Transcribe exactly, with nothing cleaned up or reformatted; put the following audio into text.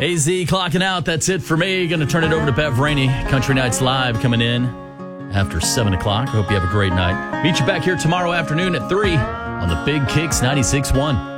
A Z clocking out. That's it for me. Going to turn it over to Bev Rainey. Country Nights Live coming in after seven o'clock. Hope you have a great night. Meet you back here tomorrow afternoon at three on the Big Kicks ninety-six point one.